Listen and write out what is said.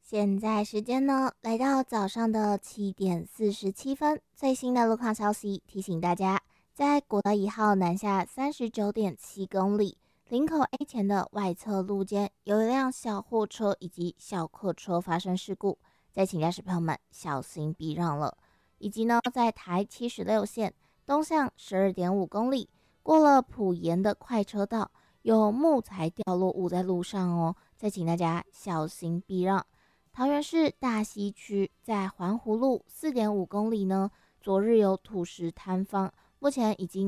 现在时间呢，来到早上的7点47分。最新的路况消息提醒大家，在国道1号南下39.7公里，林口 A 前的外侧路肩有一辆小货车以及小客车发生事故，再请驾驶朋友们小心避让了。以及呢，在台76线东向12.5公里，过了埔盐的快车道，有木材掉落物在路上哦，再请大家小心避让。桃园市大溪区在环湖路4.5公里呢，昨日有土石坍方，目前已经